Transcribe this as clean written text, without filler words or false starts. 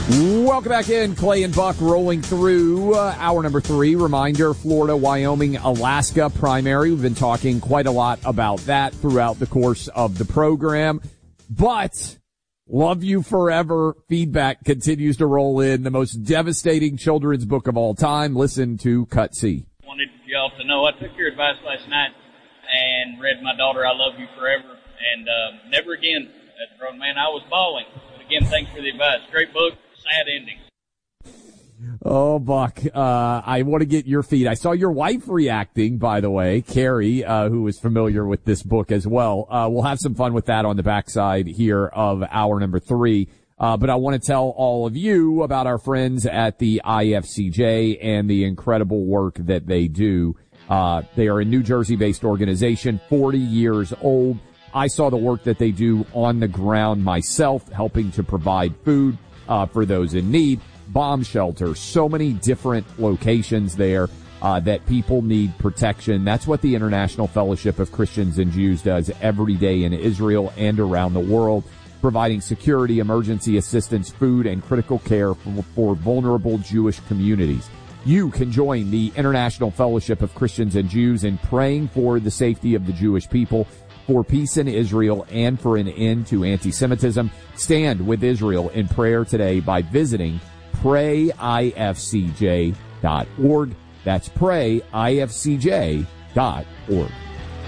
Welcome back in. Clay and Buck rolling through hour number 3. Reminder, Florida, Wyoming, Alaska primary. We've been talking quite a lot about that throughout the course of the program. But love you forever. Feedback continues to roll in. The most devastating children's book of all time. Listen to Cut C. Wanted y'all to know I took your advice last night and read my daughter I Love You Forever. And never again as a grown man. I was bawling. But again, thanks for the advice. Great book. Sad ending. Oh, Buck, I want to get your feed. I saw your wife reacting, by the way, Carrie, who is familiar with this book as well. We'll have some fun with that on the backside here of hour number 3. But I want to tell all of you about our friends at the IFCJ and the incredible work that they do. They are a New Jersey-based organization, 40 years old. I saw the work that they do on the ground myself, helping to provide food for those in need, bomb shelters, so many different locations there that people need protection. That's what the International Fellowship of Christians and Jews does every day in Israel and around the world, providing security, emergency assistance, food, and critical care for vulnerable Jewish communities. You can join the International Fellowship of Christians and Jews in praying for the safety of the Jewish people, for peace in Israel, and for an end to anti-Semitism. Stand with Israel in prayer today by visiting PrayIFCJ.org. That's PrayIFCJ.org.